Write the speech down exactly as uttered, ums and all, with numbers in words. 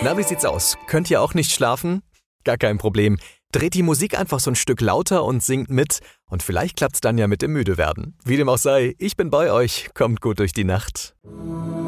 Na, wie sieht's aus? Könnt ihr auch nicht schlafen? Gar kein Problem. Dreht die Musik einfach so ein Stück lauter und singt mit. Und vielleicht klappt's dann ja mit dem Müdewerden. Wie dem auch sei, ich bin bei euch. Kommt gut durch die Nacht.